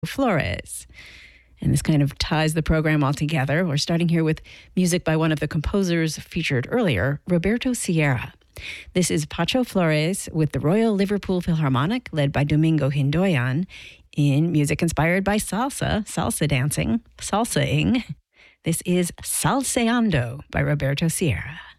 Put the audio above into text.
Flores. And this kind of ties the program all together. We're starting here with music by one of the composers featured earlier, Roberto Sierra. This is Pacho Flores with the Royal Liverpool Philharmonic, led by Domingo Hindoyan, in music inspired by salsa dancing, salsaing. This is Salseando by Roberto Sierra.